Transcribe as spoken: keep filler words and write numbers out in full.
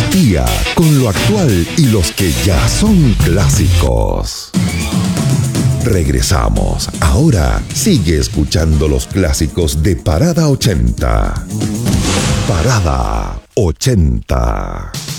al día con lo actual y los que ya son clásicos. Regresamos. Ahora sigue escuchando los clásicos de Parada ochenta. Parada ochenta.